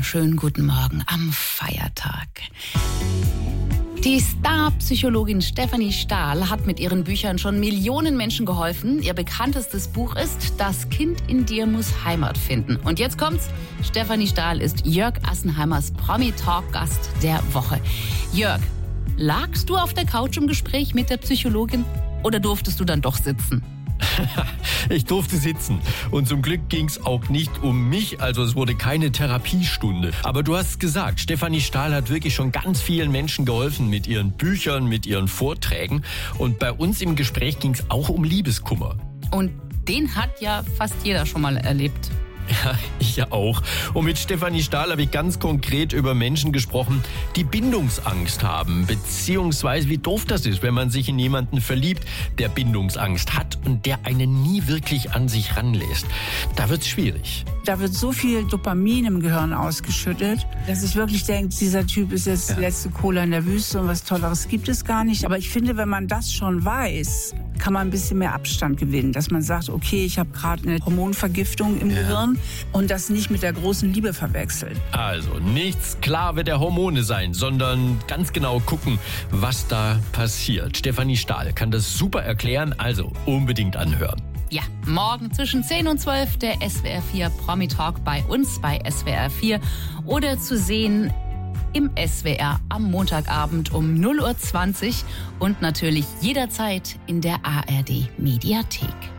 Einen schönen guten Morgen am Feiertag. Die Star-Psychologin Stefanie Stahl hat mit ihren Büchern schon Millionen Menschen geholfen. Ihr bekanntestes Buch ist Das Kind in dir muss Heimat finden. Und jetzt kommt's. Stefanie Stahl ist Jörg Assenheimers Promi-Talk-Gast der Woche. Jörg, lagst du auf der Couch im Gespräch mit der Psychologin oder durftest du dann doch sitzen? Ich durfte sitzen. Und zum Glück ging es auch nicht um mich, also es wurde keine Therapiestunde. Aber du hast es gesagt, Stefanie Stahl hat wirklich schon ganz vielen Menschen geholfen mit ihren Büchern, mit ihren Vorträgen. Und bei uns im Gespräch ging es auch um Liebeskummer. Und den hat ja fast jeder schon mal erlebt. Ja, ich ja auch. Und mit Stefanie Stahl habe ich ganz konkret über Menschen gesprochen, die Bindungsangst haben. Beziehungsweise wie doof das ist, wenn man sich in jemanden verliebt, der Bindungsangst hat und der einen nie wirklich an sich ranlässt. Da wird's schwierig. Da wird so viel Dopamin im Gehirn ausgeschüttet, dass ich wirklich denke, dieser Typ ist jetzt die letzte Cola in der Wüste und was Tolleres gibt es gar nicht. Aber ich finde, wenn man das schon weiß, kann man ein bisschen mehr Abstand gewinnen. Dass man sagt, okay, ich habe gerade eine Hormonvergiftung im Gehirn und das nicht mit der großen Liebe verwechseln. Also nicht Sklave der Hormone sein, sondern ganz genau gucken, was da passiert. Stefanie Stahl kann das super erklären, also unbedingt anhören. Ja, morgen zwischen 10 und 12 der SWR 4 Promi Talk bei uns bei SWR 4 oder zu sehen im SWR am Montagabend um 0:20 Uhr und natürlich jederzeit in der ARD Mediathek.